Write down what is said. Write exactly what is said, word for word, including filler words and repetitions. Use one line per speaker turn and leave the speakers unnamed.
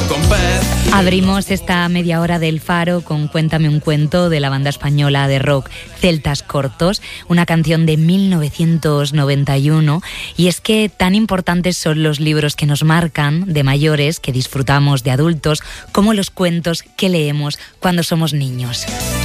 con pez.
Abrimos esta media hora del Faro con Cuéntame un cuento de la banda española de rock Celtas Cortos, una canción de mil novecientos noventa y uno, y es que tan importantes son los libros que nos marcan de mayores, que disfrutamos de adultos, como los cuentos que leemos cuando somos niños.